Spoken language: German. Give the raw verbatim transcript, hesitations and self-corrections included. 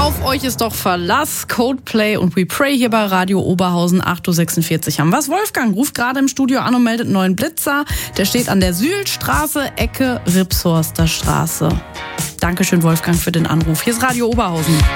Auf euch ist doch Verlass, Coldplay und We Pray hier bei Radio Oberhausen. acht Uhr sechsundvierzig haben wir's. Wolfgang ruft gerade im Studio an und meldet einen neuen Blitzer. Der steht an der Sühlstraße, Ecke Ripshorster Straße. Dankeschön, Wolfgang, für den Anruf. Hier ist Radio Oberhausen.